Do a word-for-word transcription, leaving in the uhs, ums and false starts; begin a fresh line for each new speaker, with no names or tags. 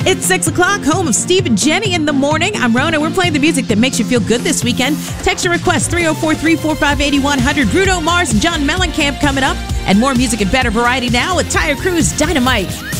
It's six o'clock, home of Steve and Jenny in the morning. I'm Rona. We're playing the music that makes you feel good this weekend. Text your request three oh four, three four five, eight one zero zero. Bruno Mars and John Mellencamp coming up. And more music and better variety now with Tyre Cruz Dynamite.